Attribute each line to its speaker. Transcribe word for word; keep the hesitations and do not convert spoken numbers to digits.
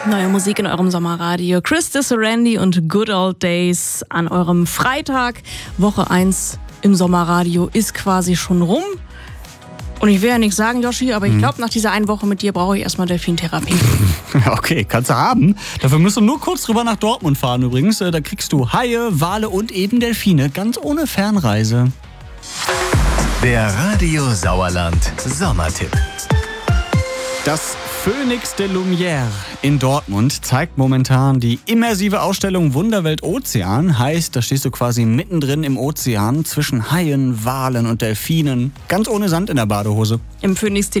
Speaker 1: Neue Musik in eurem Sommerradio. Chris Disarandi und Good Old Days an eurem Freitag. Woche eins im Sommerradio ist quasi schon rum. Und ich will ja nichts sagen, Joshi, aber ich glaube, nach dieser einen Woche mit dir brauche ich erstmal Delfintherapie.
Speaker 2: Okay, kannst du haben. Dafür musst du nur kurz drüber nach Dortmund fahren übrigens. Da kriegst du Haie, Wale und eben Delfine. Ganz ohne Fernreise.
Speaker 3: Der Radio Sauerland Sommertipp.
Speaker 2: Das Phoenix de Lumière in Dortmund zeigt momentan die immersive Ausstellung Wunderwelt Ozean. Heißt, da stehst du quasi mittendrin im Ozean zwischen Haien, Walen und Delfinen. Ganz ohne Sand in der Badehose.
Speaker 1: Im Phoenix